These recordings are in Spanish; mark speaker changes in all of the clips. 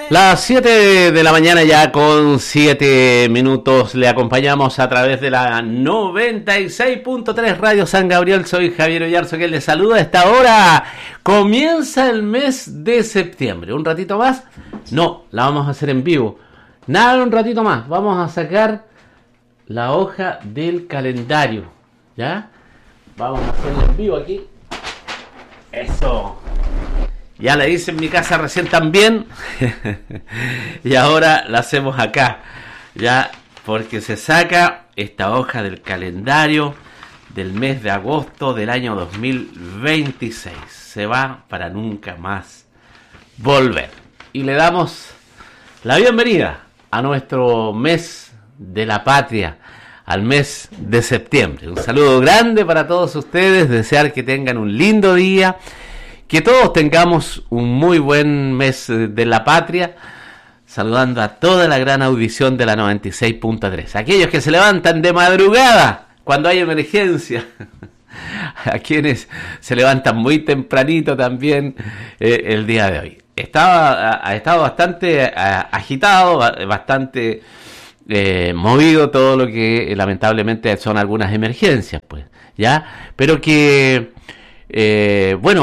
Speaker 1: Las 7 de la mañana ya con 7 minutos le acompañamos a través de la 96.3 Radio San Gabriel. Soy Javier Ollarzo que les saluda a esta hora. Comienza el mes de septiembre. ¿Un ratito más? No, la vamos a hacer en vivo. Nada de un ratito más. Vamos a sacar la hoja del calendario. ¿Ya? Vamos a hacerlo en vivo aquí. Eso. Ya la hice en mi casa recién también. Y ahora la hacemos acá. Ya, porque se saca esta hoja del calendario del mes de agosto del año 2026. Se va para nunca más volver. Y le damos la bienvenida a nuestro mes de la patria, al mes de septiembre. Un saludo grande para todos ustedes. Desear que tengan un lindo día. Que todos tengamos un muy buen mes de la patria, saludando a toda la gran audición de la 96.3. Aquellos que se levantan de madrugada cuando hay emergencia, a quienes se levantan muy tempranito también el día de hoy. Ha estado bastante agitado, bastante movido todo lo que lamentablemente son algunas emergencias, pues, ¿ya? Pero que... bueno,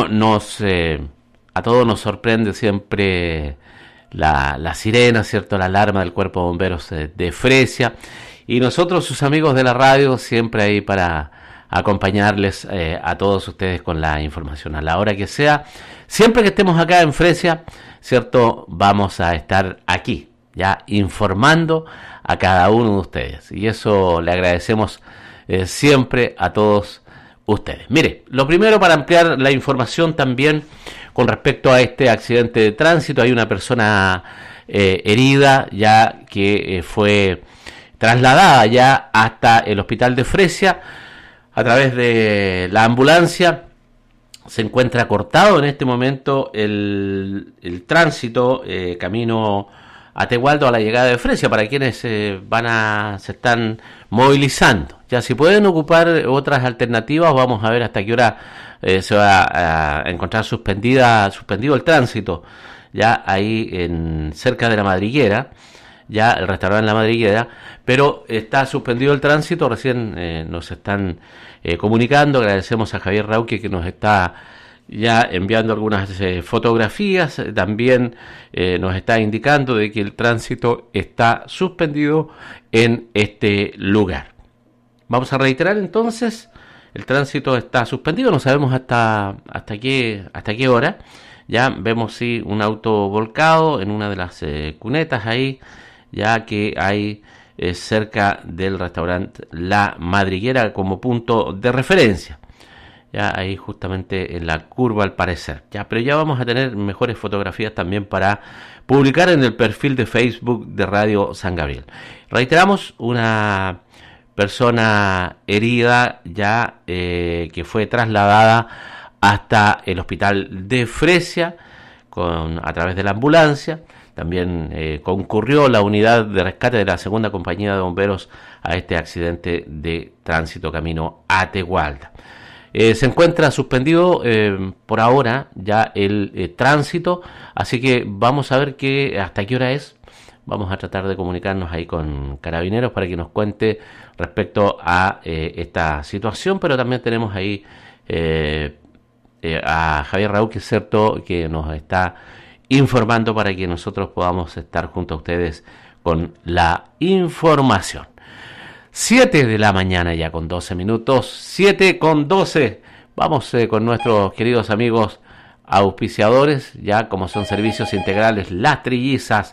Speaker 1: a todos nos sorprende siempre la sirena, ¿cierto? La alarma del Cuerpo de Bomberos de Fresia. Y nosotros, sus amigos de la radio, siempre ahí para acompañarles a todos ustedes con la información a la hora que sea. Siempre que estemos acá en Fresia, ¿cierto? Vamos a estar aquí, ya informando a cada uno de ustedes. Y eso le agradecemos siempre a todos ustedes. Mire, lo primero para ampliar la información también con respecto a este accidente de tránsito, hay una persona herida ya que fue trasladada ya hasta el hospital de Fresia a través de la ambulancia. Se encuentra cortado en este momento el tránsito camino a Tegualdo a la llegada de Fresia para quienes se están movilizando. Ya si pueden ocupar otras alternativas, vamos a ver hasta qué hora se va a encontrar suspendido el tránsito. Ya ahí cerca de la Madriguera, ya el restaurante La Madriguera, pero está suspendido el tránsito. Recién nos están comunicando. Agradecemos a Javier Rauque que nos está ya enviando algunas fotografías. También nos está indicando de que el tránsito está suspendido en este lugar. Vamos a reiterar entonces, el tránsito está suspendido, no sabemos hasta qué hora. Ya vemos sí un auto volcado en una de las cunetas ahí, ya que hay cerca del restaurante La Madriguera como punto de referencia. Ya ahí justamente en la curva al parecer. Ya, pero ya vamos a tener mejores fotografías también para publicar en el perfil de Facebook de Radio San Gabriel. Reiteramos, una persona herida ya que fue trasladada hasta el hospital de Fresia a través de la ambulancia. También concurrió la unidad de rescate de la segunda compañía de bomberos a este accidente de tránsito camino a Tegualda. Se encuentra suspendido por ahora ya el tránsito, así que vamos a ver hasta qué hora es. Vamos a tratar de comunicarnos ahí con Carabineros para que nos cuente respecto a esta situación, pero también tenemos ahí a Javier Raúl, que es cierto que nos está informando para que nosotros podamos estar junto a ustedes con la información. 7 de la mañana ya con 12 minutos, 7 con 12. Vamos con nuestros queridos amigos auspiciadores, ya como son Servicios Integrales Las Trillizas.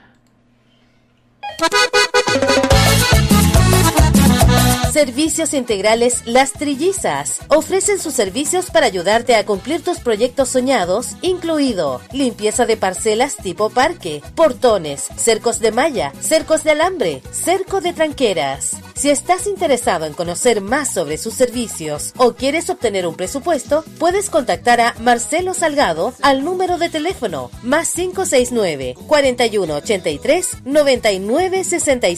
Speaker 2: Servicios Integrales Las Trillizas ofrecen sus servicios para ayudarte a cumplir tus proyectos soñados, incluido limpieza de parcelas tipo parque, portones, cercos de malla, cercos de alambre, cerco de tranqueras. Si estás interesado en conocer más sobre sus servicios o quieres obtener un presupuesto, puedes contactar a Marcelo Salgado al número de teléfono +569 4183 9965.